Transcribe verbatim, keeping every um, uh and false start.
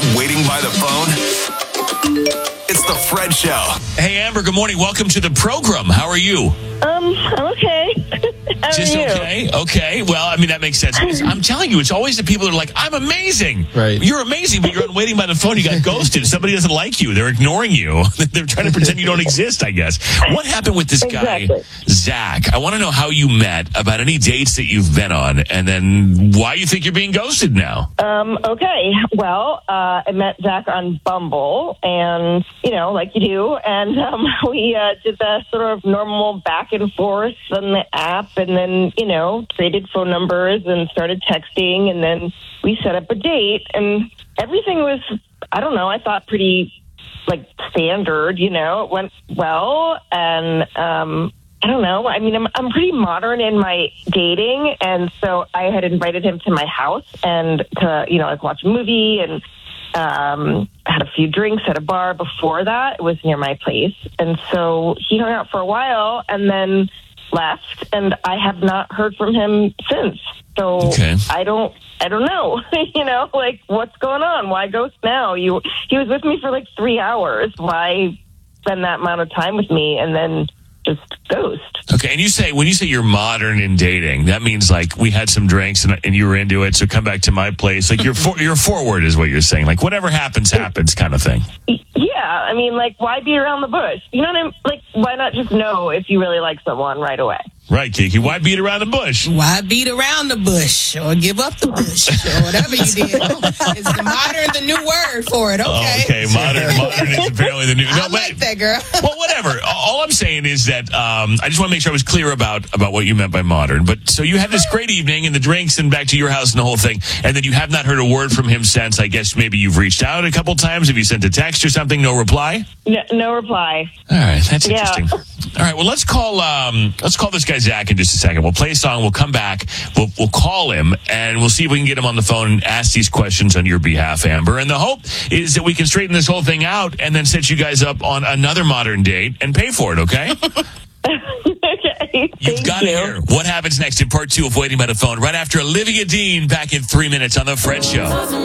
waiting by the phone? It's the Fred Show. Hey, Amber, good morning. Welcome to the program. How are you? Um, I'm okay. How Just are you? okay? Okay. Well, I mean, that makes sense. It's- I'm telling you, it's always the people that are like, I'm amazing. Right. You're amazing, but you're on waiting by the phone. You got ghosted. Somebody doesn't like you. They're ignoring you. They're trying to pretend you don't exist, I guess. What happened with this guy, Exactly. Zach? I want to know how you met, about any dates that you've been on, and then why you think you're being ghosted now. Um, okay. Well, uh, I met Zach on Bumble, and, you know, like you do, and um, we uh, did the sort of normal back and forth on the app, and then, you know, traded phone numbers and started texting, and then we set up a date, and everything was, I don't know, I thought pretty, like, standard, you know, it went well, and, um, I don't know. I mean, I'm I'm pretty modern in my dating, and so I had invited him to my house and to, you know, like watch a movie, and um, had a few drinks at a bar before that. It was near my place, and so he hung out for a while and then left, and I have not heard from him since. So Okay. I don't, I don't know. You know, like what's going on? Why ghost now? You he was with me for like three hours. Why spend that amount of time with me and then just ghost? Okay, and you say, when you say you're modern in dating, that means like we had some drinks and, and you were into it, so come back to my place. Like you're for, you're forward is what you're saying. Like whatever happens, happens kind of thing. Yeah, I mean, like, why beat around the bush? You know what I mean? Like, why not just know if you really like someone right away? Right, Kiki. Why beat around the bush? Why beat around the bush or give up the bush or whatever you did? Is the modern the new word for it? Okay. Oh, okay, modern modern is apparently the new. I like that, girl. Well, whatever. All I'm saying is that um, I just want to make sure I was clear about about what you meant by modern. But so you had this great evening and the drinks and back to your house and the whole thing, and then you have not heard a word from him since. I guess maybe you've reached out a couple times. Have you sent a text or something? No reply. No, no reply. All right, that's Yeah. interesting. All right, well, let's call um, let's call this guy Zach in just a second. We'll play a song. We'll come back. We'll we'll call him and we'll see if we can get him on the phone and ask these questions on your behalf, Amber. And the hope is that we can straighten this whole thing out and then set you guys up on another modern date and pay for it. Okay? Okay. You've Thank got to you. hear what happens next in part two of Waiting by the Phone, right after Olivia Dean, back in three minutes on the Fred Show.